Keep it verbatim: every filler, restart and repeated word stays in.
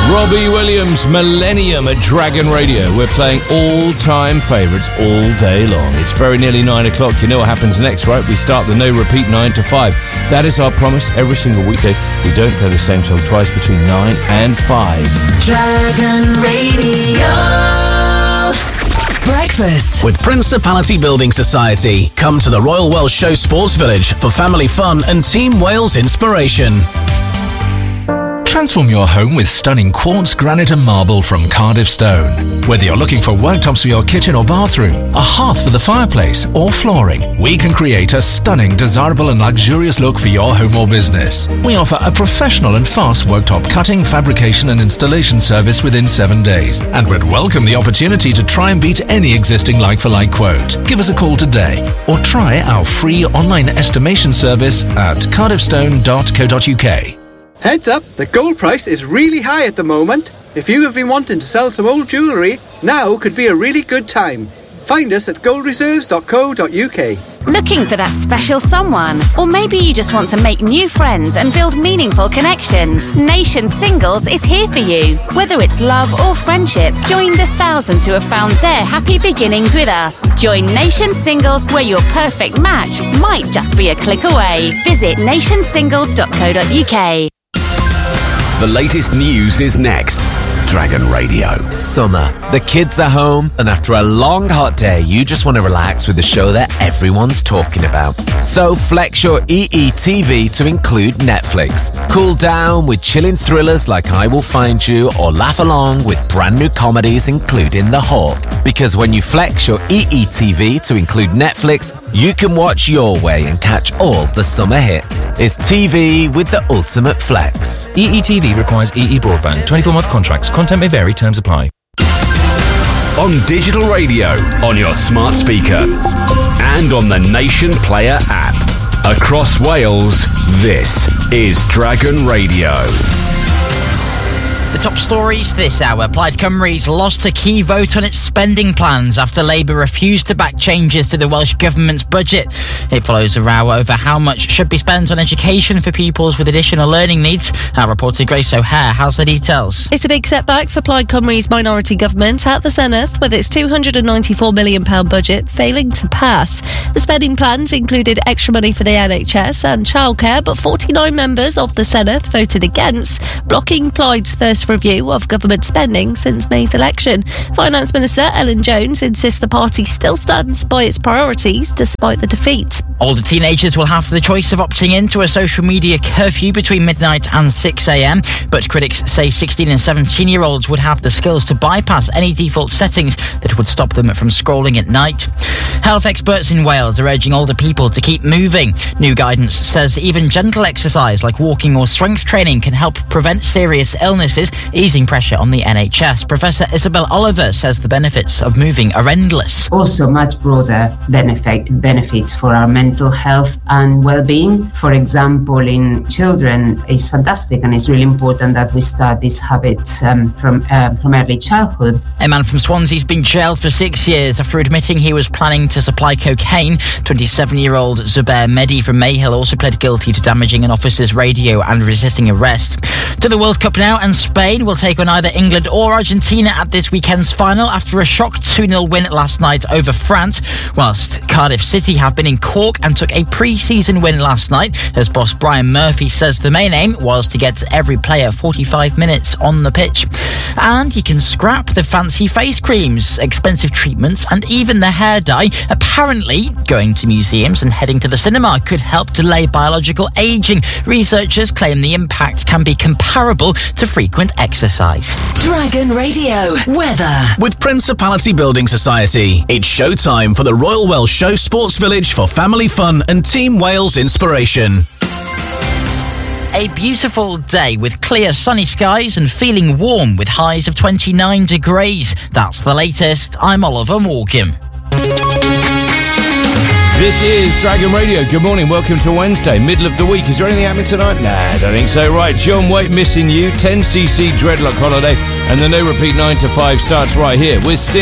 Robbie Williams, Millennium at Dragon Radio. We're playing all-time favourites all day long. It's very nearly nine o'clock. You know what happens next, right? We start the No Repeat nine to five. That is our promise every single weekday. We don't play the same song twice between nine and five. Dragon Radio. Breakfast with Principality Building Society. Come to the Royal Welsh Show Sports Village for family fun and Team Wales inspiration. Transform your home with stunning quartz, granite and marble from Cardiff Stone. Whether you're looking for worktops for your kitchen or bathroom, a hearth for the fireplace or flooring, we can create a stunning, desirable and luxurious look for your home or business. We offer a professional and fast worktop cutting, fabrication and installation service within seven days and would welcome the opportunity to try and beat any existing like-for-like quote. Give us a call today or try our free online estimation service at cardiff stone dot co dot uk. Heads up, the gold price is really high at the moment. If you have been wanting to sell some old jewellery, now could be a really good time. Find us at gold reserves dot co dot uk. Looking for that special someone? Or maybe you just want to make new friends and build meaningful connections? Nation Singles is here for you. Whether it's love or friendship, join the thousands who have found their happy beginnings with us. Join Nation Singles, where your perfect match might just be a click away. Visit nation singles dot co dot uk. The latest news is next. Dragon Radio. Summer. The kids are home, and after a long hot day, you just want to relax with a show that everyone's talking about. So flex your E E T V to include Netflix. Cool down with chilling thrillers like I Will Find You, or laugh along with brand new comedies including The Hawk. Because when you flex your E E T V to include Netflix, you can watch your way and catch all the summer hits. It's T V with the ultimate flex. E E T V requires E E broadband. twenty-four month contracts. Content may vary. Terms apply. On digital radio, on your smart speaker, and on the Nation Player app. Across Wales, this is Dragon Radio. The top stories this hour. Plaid Cymru's lost a key vote on its spending plans after Labour refused to back changes to the Welsh Government's budget. It follows a row over how much should be spent on education for pupils with additional learning needs. Our reporter Grace O'Hare has the details. It's a big setback for Plaid Cymru's minority government at the Senedd, with its two hundred ninety-four million pounds budget failing to pass. The spending plans included extra money for the N H S and childcare, but forty-nine members of the Senedd voted against, blocking Plaid's first review of government spending since May's election. Finance Minister Ellen Jones insists the party still stands by its priorities despite the defeat. Older teenagers will have the choice of opting into a social media curfew between midnight and six a.m, but critics say sixteen and seventeen year olds would have the skills to bypass any default settings that would stop them from scrolling at night. Health experts in Wales are urging older people to keep moving. New guidance says even gentle exercise like walking or strength training can help prevent serious illnesses, easing pressure on the N H S. Professor Isabel Oliver says the benefits of moving are endless. Also much broader benefit, benefits for our mental health and well-being. For example, in children, it's fantastic, and it's really important that we start these habits um, from, uh, from early childhood. A man from Swansea's been jailed for six years after admitting he was planning to supply cocaine. twenty-seven-year-old Zubair Mehdi from Mayhill also pled guilty to damaging an officer's radio and resisting arrest. To the World Cup now, and Spain will take on either England or Argentina at this weekend's final after a shock two nil win last night over France, whilst Cardiff City have been in Cork and took a pre-season win last night, as boss Brian Murphy says the main aim was to get every player forty-five minutes on the pitch. And you can scrap the fancy face creams, expensive treatments and even the hair dye. Apparently, going to museums and heading to the cinema could help delay biological aging. Researchers claim the impact can be comparable to frequent exercise. Dragon Radio weather with Principality Building Society. It's showtime for the Royal Welsh Show Sports Village for family fun and Team Wales inspiration. A beautiful day with clear sunny skies and feeling warm with highs of twenty-nine degrees. That's the latest. I'm Oliver Morgan. This is Dragon Radio. Good morning. Welcome to Wednesday, middle of the week. Is there anything happening tonight? Nah, I don't think so. Right, John Waite, Missing You, ten C C Dreadlock Holiday, and the No Repeat nine to five starts right here with